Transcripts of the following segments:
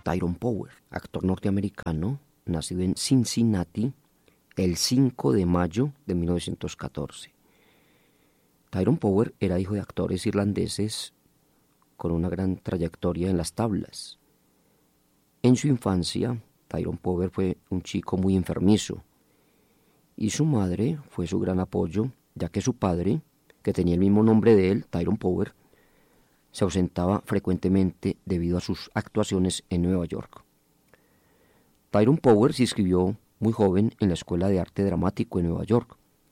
Tyrone Power, actor norteamericano, nacido en Cincinnati el 5 de mayo de 1914. Tyrone Power era hijo de actores irlandeses con una gran trayectoria en las tablas. En su infancia, Tyrone Power fue un chico muy enfermizo y su madre fue su gran apoyo, ya que su padre, que tenía el mismo nombre de él, Tyrone Power, se ausentaba frecuentemente debido a sus actuaciones en Nueva York. Tyrone Power se inscribió muy joven en la Escuela de Arte Dramático en Nueva York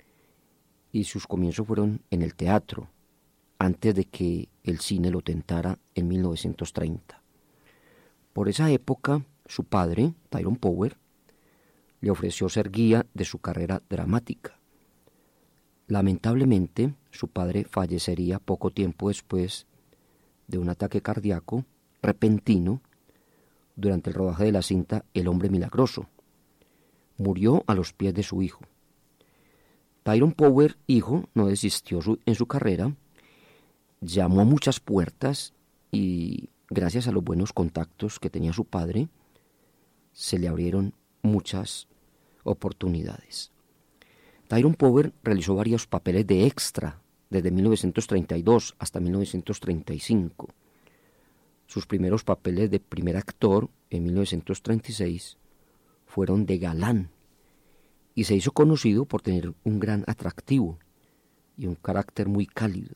y sus comienzos fueron en el teatro, antes de que el cine lo tentara en 1930. Por esa época, su padre, Tyrone Power, le ofreció ser guía de su carrera dramática. Lamentablemente, su padre fallecería poco tiempo después de un ataque cardíaco repentino durante el rodaje de la cinta El hombre milagroso. Murió a los pies de su hijo. Tyrone Power, hijo, no desistió en su carrera, llamó a muchas puertas y, gracias a los buenos contactos que tenía su padre, se le abrieron muchas oportunidades. Tyrone Power realizó varios papeles de extra desde 1932 hasta 1935. Sus primeros papeles de primer actor en 1936 fueron de galán y se hizo conocido por tener un gran atractivo y un carácter muy cálido.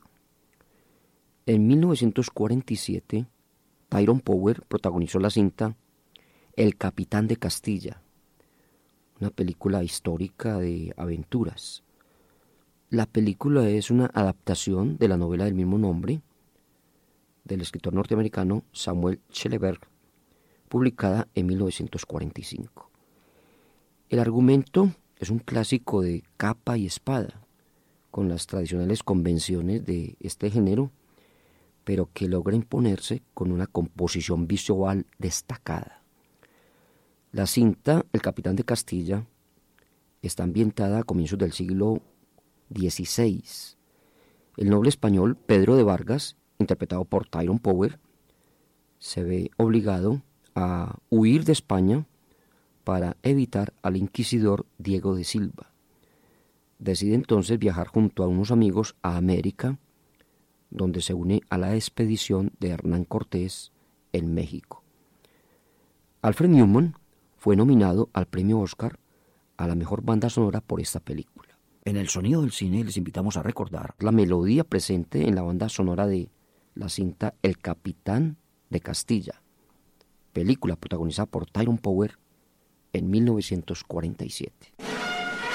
En 1947, Tyrone Power protagonizó la cinta El capitán de Castilla, una película histórica de aventuras. La película es una adaptación de la novela del mismo nombre, del escritor norteamericano Samuel Schleberg, publicada en 1945. El argumento es un clásico de capa y espada, con las tradicionales convenciones de este género, pero que logra imponerse con una composición visual destacada. La cinta El capitán de Castilla está ambientada a comienzos del siglo XVI. El noble español Pedro de Vargas, interpretado por Tyrone Power, se ve obligado a huir de España para evitar al inquisidor Diego de Silva. Decide entonces viajar junto a unos amigos a América, donde se une a la expedición de Hernán Cortés en México. Alfred Newman fue nominado al premio Oscar a la mejor banda sonora por esta película. En el sonido del cine les invitamos a recordar la melodía presente en la banda sonora de la cinta El capitán de Castilla, película protagonizada por Tyrone Power en 1947.